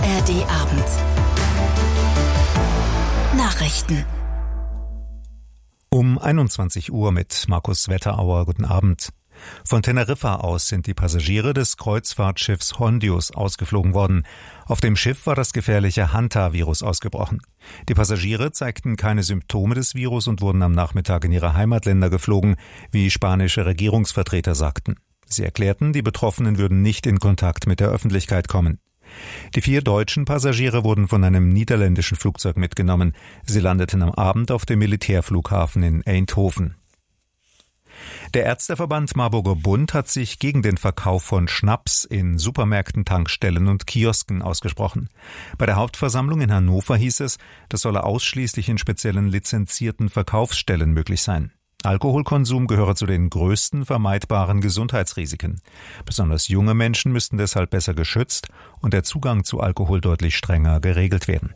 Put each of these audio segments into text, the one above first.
ARD-Abend. Nachrichten. Um 21 Uhr mit Markus Wetterauer. Guten Abend. Von Teneriffa aus sind die Passagiere des Kreuzfahrtschiffs Hondius ausgeflogen worden. Auf dem Schiff war das gefährliche Hanta-Virus ausgebrochen. Die Passagiere zeigten keine Symptome des Virus und wurden am Nachmittag in ihre Heimatländer geflogen, wie spanische Regierungsvertreter sagten. Sie erklärten, die Betroffenen würden nicht in Kontakt mit der Öffentlichkeit kommen. Die 4 deutschen Passagiere wurden von einem niederländischen Flugzeug mitgenommen. Sie landeten am Abend auf dem Militärflughafen in Eindhoven. Der Ärzteverband Marburger Bund hat sich gegen den Verkauf von Schnaps in Supermärkten, Tankstellen und Kiosken ausgesprochen. Bei der Hauptversammlung in Hannover hieß es, das solle ausschließlich in speziellen lizenzierten Verkaufsstellen möglich sein. Alkoholkonsum gehöre zu den größten vermeidbaren Gesundheitsrisiken. Besonders junge Menschen müssten deshalb besser geschützt und der Zugang zu Alkohol deutlich strenger geregelt werden.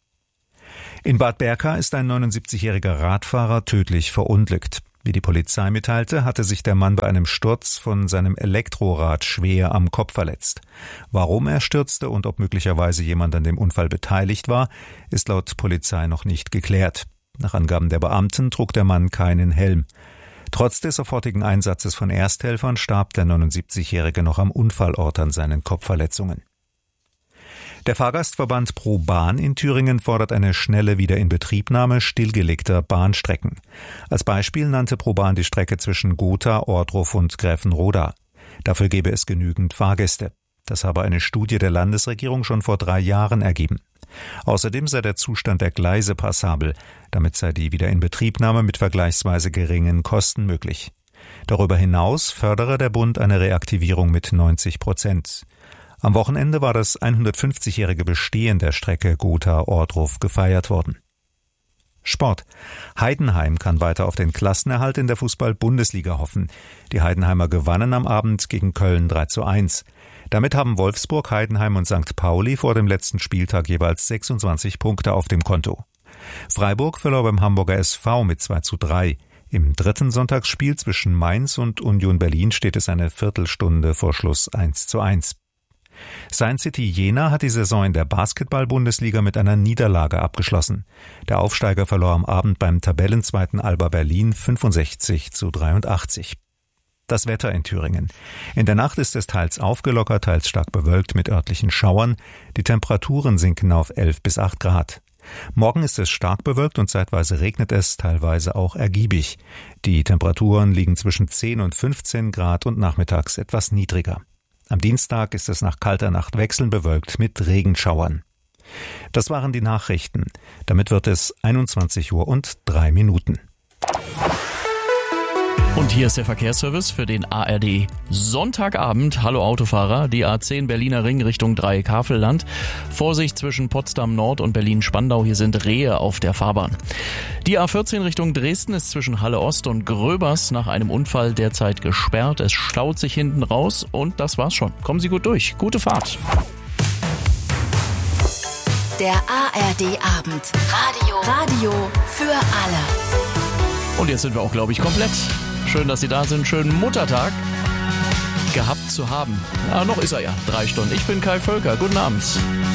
In Bad Berka ist ein 79-jähriger Radfahrer tödlich verunglückt. Wie die Polizei mitteilte, hatte sich der Mann bei einem Sturz von seinem Elektrorad schwer am Kopf verletzt. Warum er stürzte und ob möglicherweise jemand an dem Unfall beteiligt war, ist laut Polizei noch nicht geklärt. Nach Angaben der Beamten trug der Mann keinen Helm. Trotz des sofortigen Einsatzes von Ersthelfern starb der 79-Jährige noch am Unfallort an seinen Kopfverletzungen. Der Fahrgastverband Pro Bahn in Thüringen fordert eine schnelle Wiederinbetriebnahme stillgelegter Bahnstrecken. Als Beispiel nannte Pro Bahn die Strecke zwischen Gotha, Ohrdruf und Gräfenroda. Dafür gäbe es genügend Fahrgäste. Das habe eine Studie der Landesregierung schon vor 3 Jahren ergeben. Außerdem sei der Zustand der Gleise passabel. Damit sei die Wiederinbetriebnahme mit vergleichsweise geringen Kosten möglich. Darüber hinaus fördere der Bund eine Reaktivierung mit 90%. Am Wochenende war das 150-jährige Bestehen der Strecke Gotha-Ohrdruf gefeiert worden. Sport. Heidenheim kann weiter auf den Klassenerhalt in der Fußball-Bundesliga hoffen. Die Heidenheimer gewannen am Abend gegen Köln 3:1. Damit haben Wolfsburg, Heidenheim und St. Pauli vor dem letzten Spieltag jeweils 26 Punkte auf dem Konto. Freiburg verlor beim Hamburger SV mit 2:3. Im dritten Sonntagsspiel zwischen Mainz und Union Berlin steht es eine Viertelstunde vor Schluss 1:1. Science City Jena hat die Saison in der Basketball-Bundesliga mit einer Niederlage abgeschlossen. Der Aufsteiger verlor am Abend beim Tabellenzweiten Alba Berlin 65:83. Das Wetter in Thüringen. In der Nacht ist es teils aufgelockert, teils stark bewölkt mit örtlichen Schauern. Die Temperaturen sinken auf 11 bis 8 Grad. Morgen ist es stark bewölkt und zeitweise regnet es, teilweise auch ergiebig. Die Temperaturen liegen zwischen 10 und 15 Grad und nachmittags etwas niedriger. Am Dienstag ist es nach kalter Nacht wechselnd bewölkt mit Regenschauern. Das waren die Nachrichten. Damit wird es 21:03 Und hier ist der Verkehrsservice für den ARD Sonntagabend. Hallo Autofahrer, die A10 Berliner Ring Richtung Dreieck-Havelland. Vorsicht zwischen Potsdam Nord und Berlin-Spandau, hier sind Rehe auf der Fahrbahn. Die A14 Richtung Dresden ist zwischen Halle Ost und Gröbers nach einem Unfall derzeit gesperrt. Es staut sich hinten raus und das war's schon. Kommen Sie gut durch. Gute Fahrt. Der ARD-Abend. Radio für alle. Und jetzt sind wir auch, glaube ich, komplett. Schön, dass Sie da sind. Schönen Muttertag gehabt zu haben. Noch ist er ja. 3 Stunden. Ich bin Kai Völker. Guten Abend.